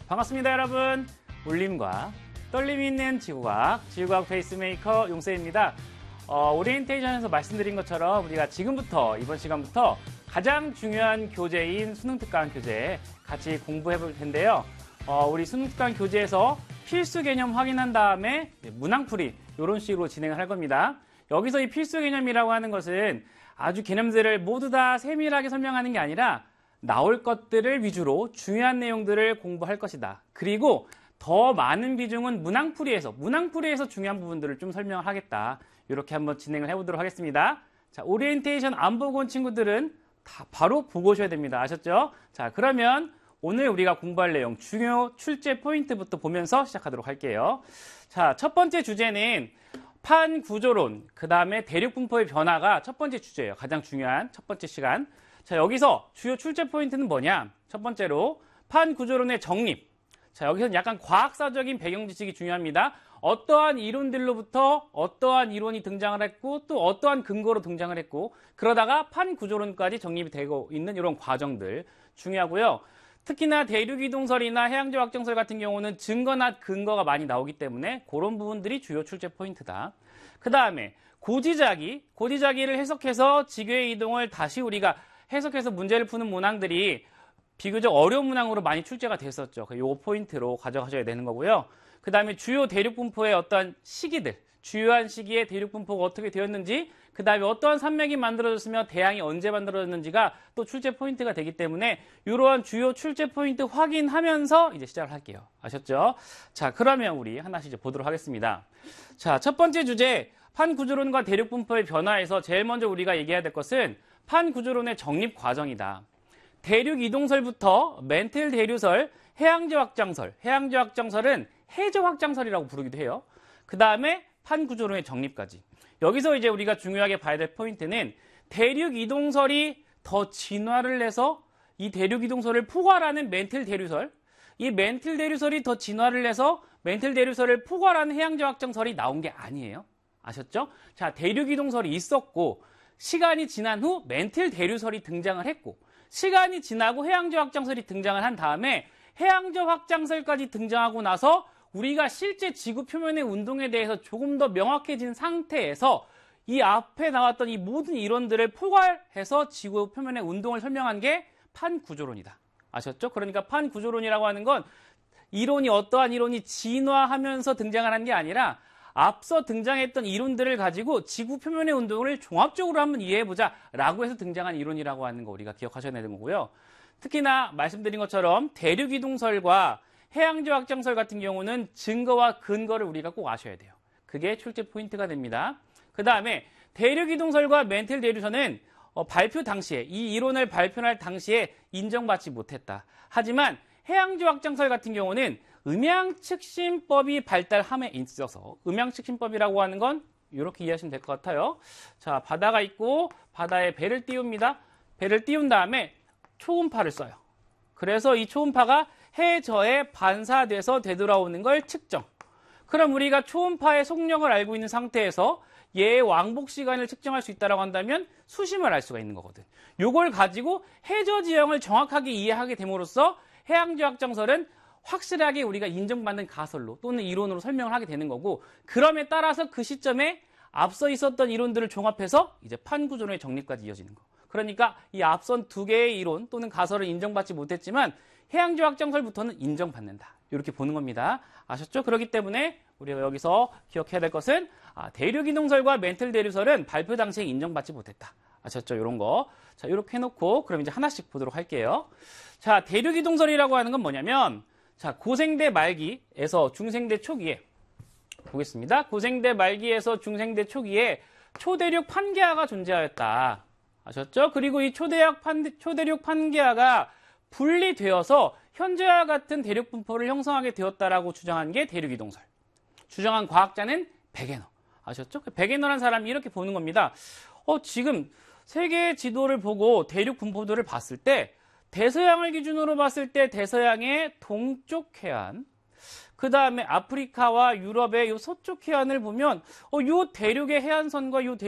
반갑습니다, 여러분. 울림과 떨림이 있는 지구과학 페이스메이커 용쌤입니다. 오리엔테이션에서 말씀드린 것처럼 우리가 지금부터, 이번 시간부터 가장 중요한 교재인 수능특강 교재 같이 공부해 볼 텐데요. 우리 수능특강 교재에서 필수 개념 확인한 다음에 문항풀이 이런 식으로 진행을 할 겁니다. 여기서 이 필수 개념이라고 하는 것은 아주 개념들을 모두 다 세밀하게 설명하는 게 아니라 나올 것들을 위주로 중요한 내용들을 공부할 것이다. 그리고 더 많은 비중은 문항풀이에서 중요한 부분들을 좀 설명을 하겠다. 이렇게 한번 진행을 해보도록 하겠습니다. 자, 오리엔테이션 안 보고 온 친구들은 다 바로 보고 오셔야 됩니다. 아셨죠? 자, 그러면 오늘 우리가 공부할 내용 중요 출제 포인트부터 보면서 시작하도록 할게요. 자, 첫 번째 주제는 판구조론, 그 다음에 대륙분포의 변화가 첫 번째 주제예요. 가장 중요한 첫 번째 시간. 자, 여기서 주요 출제 포인트는 뭐냐? 첫 번째로 판구조론의 정립. 자, 여기서는 약간 과학사적인 배경 지식이 중요합니다. 어떠한 이론들로부터 어떠한 이론이 등장을 했고 또 어떠한 근거로 등장을 했고 그러다가 판구조론까지 정립이 되고 있는 이런 과정들 중요하고요. 특히나 대륙이동설이나 해양적 확정설 같은 경우는 증거나 근거가 많이 나오기 때문에 그런 부분들이 주요 출제 포인트다. 그 다음에 고지자기를 해석해서 지구의 이동을 다시 우리가 해석해서 문제를 푸는 문항들이 비교적 어려운 문항으로 많이 출제가 됐었죠. 이 포인트로 가져가셔야 되는 거고요. 그 다음에 주요 대륙 분포의 어떠한 시기들, 주요한 시기에 대륙 분포가 어떻게 되었는지, 그 다음에 어떠한 산맥이 만들어졌으며 대양이 언제 만들어졌는지가 또 출제 포인트가 되기 때문에 이러한 주요 출제 포인트 확인하면서 이제 시작을 할게요. 아셨죠? 자, 그러면 우리 하나씩 이제 보도록 하겠습니다. 자, 첫 번째 주제, 판구조론과 대륙 분포의 변화에서 제일 먼저 우리가 얘기해야 될 것은 판구조론의 정립 과정이다. 대륙 이동설부터 멘틀 대류설, 해양적 확장설은 해저 확장설이라고 부르기도 해요. 그 다음에 판구조론의 정립까지. 여기서 이제 우리가 중요하게 봐야 될 포인트는 대륙 이동설이 더 진화를 해서 이 대륙 이동설을 포괄하는 멘틀 대류설, 이 멘틀 대류설이 더 진화를 해서 멘틀 대류설을 포괄하는 해양적 확장설이 나온 게 아니에요. 아셨죠? 자, 대륙 이동설이 있었고 시간이 지난 후 멘틀 대류설이 등장을 했고 시간이 지나고 해양적 확장설이 등장을 한 다음에 해양적 확장설까지 등장하고 나서 우리가 실제 지구 표면의 운동에 대해서 조금 더 명확해진 상태에서 이 앞에 나왔던 이 모든 이론들을 포괄해서 지구 표면의 운동을 설명한 게 판구조론이다. 아셨죠? 그러니까 판구조론이라고 하는 건 어떠한 이론이 진화하면서 등장을 한 게 아니라 앞서 등장했던 이론들을 가지고 지구 표면의 운동을 종합적으로 한번 이해해보자 라고 해서 등장한 이론이라고 하는 거 우리가 기억하셔야 되는 거고요. 특히나 말씀드린 것처럼 대륙이동설과 해양적 확장설 같은 경우는 증거와 근거를 우리가 꼭 아셔야 돼요. 그게 출제 포인트가 됩니다. 그 다음에 대륙이동설과 멘틀 대류설은 발표 당시에 이 이론을 발표할 당시에 인정받지 못했다. 하지만 해양적 확장설 같은 경우는 음양측신법이 발달함에 있어서 음양측신법이라고 하는 건 이렇게 이해하시면 될 것 같아요. 자, 바다가 있고 바다에 배를 띄웁니다. 배를 띄운 다음에 초음파를 써요. 그래서 이 초음파가 해저에 반사돼서 되돌아오는 걸 측정. 그럼 우리가 초음파의 속력을 알고 있는 상태에서 얘의 왕복 시간을 측정할 수 있다고 한다면 수심을 알 수가 있는 거거든. 요걸 가지고 해저 지형을 정확하게 이해하게 됨으로써 해양적 확장설은 확실하게 우리가 인정받는 가설로 또는 이론으로 설명을 하게 되는 거고 그럼에 따라서 그 시점에 앞서 있었던 이론들을 종합해서 이제 판구조론의 정립까지 이어지는 거. 그러니까 이 앞선 두 개의 이론 또는 가설을 인정받지 못했지만 해양적 확장설부터는 인정받는다. 이렇게 보는 겁니다. 아셨죠? 그렇기 때문에 우리가 여기서 기억해야 될 것은 대륙이동설과 멘틀 대류설은 발표 당시에 인정받지 못했다. 아셨죠? 이런 거. 자, 이렇게 해놓고 그럼 이제 하나씩 보도록 할게요. 자, 대륙이동설이라고 하는 건 뭐냐면 자, 고생대 말기에서 중생대 초기에 보겠습니다. 고생대 말기에서 중생대 초기에 초대륙 판게아가 존재하였다. 아셨죠? 그리고 이 초대륙 판게아가 분리되어서 현재와 같은 대륙 분포를 형성하게 되었다라고 주장한 게 대륙이동설. 주장한 과학자는 베게너. 아셨죠? 베게너라는 사람이 이렇게 보는 겁니다. 지금 세계의 지도를 보고 대륙 분포도를 봤을 때 대서양을 기준으로 봤을 때 대서양의 동쪽 해안, 그 다음에 아프리카와 유럽의 이 서쪽 해안을 보면 이 대륙의 해안선과 이